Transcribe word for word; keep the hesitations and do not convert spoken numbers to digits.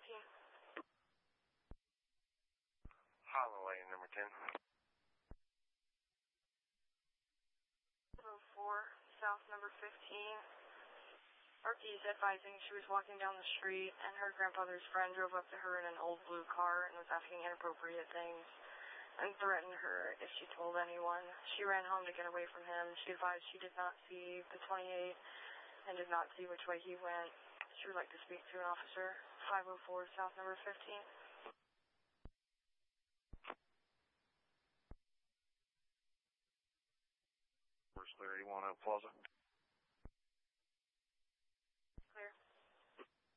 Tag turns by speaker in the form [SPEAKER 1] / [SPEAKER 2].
[SPEAKER 1] fifteen.
[SPEAKER 2] Holloway, number ten.
[SPEAKER 1] oh four, South number fifteen. Arky's advising she was walking down the street and her grandfather's friend drove up to her in an old blue car and was asking inappropriate things and threatened her if she told anyone. She ran home to get away from him. She advised she did not see the twenty-eight and did not see which way he went. She would like to speak to an officer. five oh four, South number fifteen.
[SPEAKER 2] First thirty-one, Plaza.